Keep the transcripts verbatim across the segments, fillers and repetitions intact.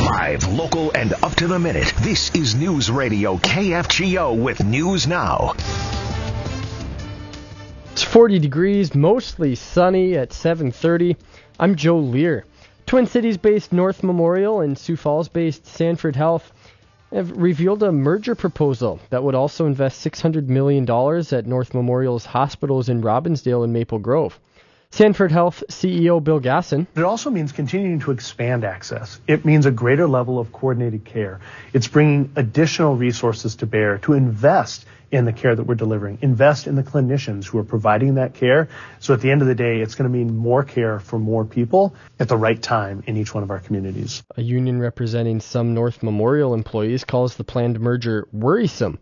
Live, local, and up to the minute. This is News Radio K F G O with News Now. It's forty degrees, mostly sunny at seven thirty. I'm Joe Lear. Twin Cities-based North Memorial and Sioux Falls-based Sanford Health have revealed a merger proposal that would also invest six hundred million dollars at North Memorial's hospitals in Robbinsdale and Maple Grove. Sanford Health C E O Bill Gasson. It also means continuing to expand access. It means a greater level of coordinated care. It's bringing additional resources to bear to invest in the care that we're delivering, invest in the clinicians who are providing that care. So at the end of the day, it's going to mean more care for more people at the right time in each one of our communities. A union representing some North Memorial employees calls the planned merger worrisome,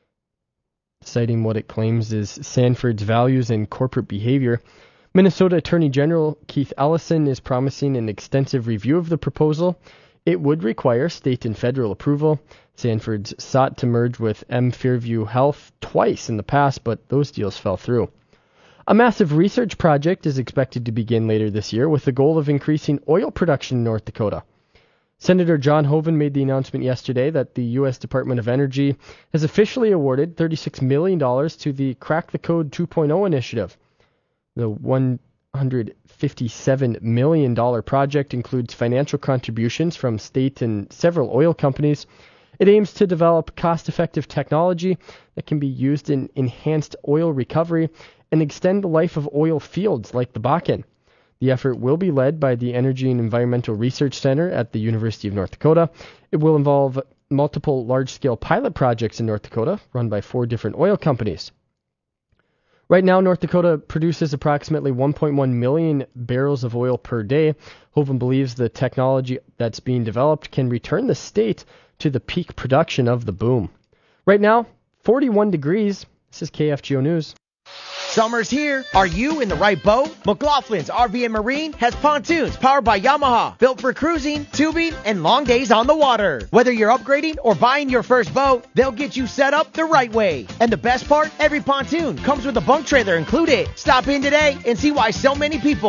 citing what it claims is Sanford's values and corporate behavior. Minnesota Attorney General Keith Ellison is promising an extensive review of the proposal. It would require state and federal approval. Sanford's sought to merge with M. Fairview Health twice in the past, but those deals fell through. A massive research project is expected to begin later this year with the goal of increasing oil production in North Dakota. Senator John Hoeven made the announcement yesterday that the U S Department of Energy has officially awarded thirty-six million dollars to the Crack the Code two point oh initiative. The one hundred fifty-seven million dollars project includes financial contributions from state and several oil companies. It aims to develop cost-effective technology that can be used in enhanced oil recovery and extend the life of oil fields like the Bakken. The effort will be led by the Energy and Environmental Research Center at the University of North Dakota. It will involve multiple large-scale pilot projects in North Dakota run by four different oil companies. Right now, North Dakota produces approximately one point one million barrels of oil per day. Hoeven believes the technology that's being developed can return the state to the peak production of the boom. Right now, forty-one degrees. This is K F G O News. Summer's here. Are you in the right boat? McLaughlin's R V and Marine has pontoons powered by Yamaha, built for cruising, tubing, and long days on the water. Whether you're upgrading or buying your first boat, they'll get you set up the right way. And the best part, every pontoon comes with a bunk trailer included. Stop in today and see why so many people